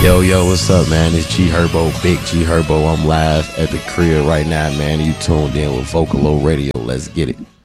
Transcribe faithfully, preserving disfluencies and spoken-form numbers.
Yo, yo, what's up, man? It's G Herbo, Big G Herbo. I'm live at the crib right now, man. You tuned in with Vocalo Radio. Let's get it.